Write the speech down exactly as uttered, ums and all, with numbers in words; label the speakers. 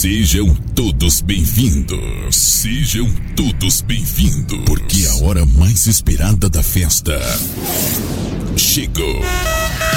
Speaker 1: Sejam todos bem-vindos. Sejam todos bem-vindos. Porque a hora mais esperada da festa chegou.